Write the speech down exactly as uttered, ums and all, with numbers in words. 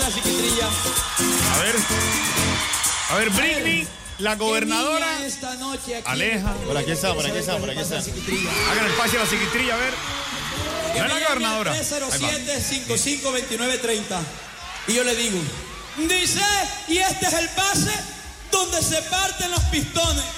la psiquitrilla. A ver. A ver, Britney, la gobernadora. Esta noche aquí Aleja. Por aquí está, por aquí está, por aquí está. Hagan el pase a la psiquitrilla, a ver. No es la gobernadora. tres cero siete, cincuenta y cinco, veintinueve, treinta. Y yo le digo, dice, y este es el pase donde se parten los pistones.